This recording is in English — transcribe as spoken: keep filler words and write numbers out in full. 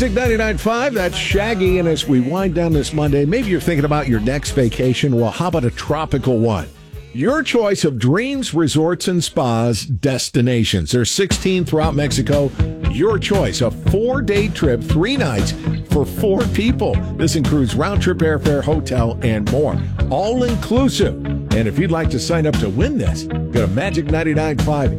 Dig ninety-nine point five, that's Shaggy. And as we wind down this Monday, maybe you're thinking about your next vacation. Well, how about a tropical one? Your choice of Dreams Resorts and Spas destinations. There's sixteen throughout Mexico. Your choice, a four-day trip, three nights for four people. This includes round-trip airfare, hotel, and more. All inclusive. And if you'd like to sign up to win this, go to magic ninety-nine point five